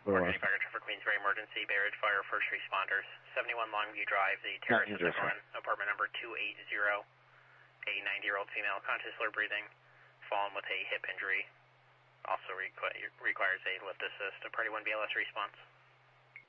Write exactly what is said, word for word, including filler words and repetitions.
Fort Fire Traffic, Queensbury Emergency, Bay Ridge Fire, first responders. seventy-one Longview Drive, the terrace at the Glen, apartment number two eighty, a ninety-year-old female, conscious, slur breathing, fallen with a hip injury. Also requ requires a lift assist. A Party one B L S response.